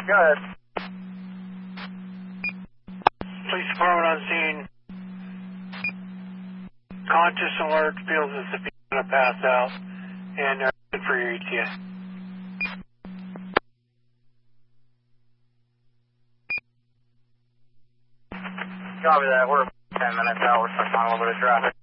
Go ahead. Police department on scene. Conscious alert, feels as if he's going to pass out, and looking for your ETA. Copy that. We're 10 minutes out. We're stuck on a little bit of traffic.